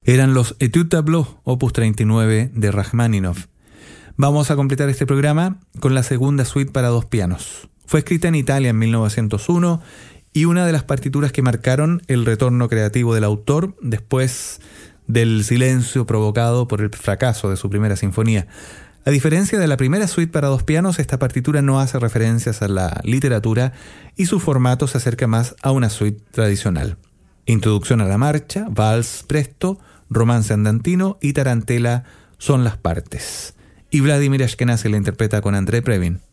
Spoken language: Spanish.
Eran los Etudes Tableau, opus 39 de Rachmaninoff. Vamos a completar este programa con la segunda suite para dos pianos. Fue escrita en Italia en 1901 y una de las partituras que marcaron el retorno creativo del autor después del silencio provocado por el fracaso de su primera sinfonía. A diferencia de la primera suite para dos pianos, esta partitura no hace referencias a la literatura y su formato se acerca más a una suite tradicional. Introducción a la marcha, vals presto, romance andantino y tarantela son las partes. Y Vladimir Ashkenazy la interpreta con Andrei Previn.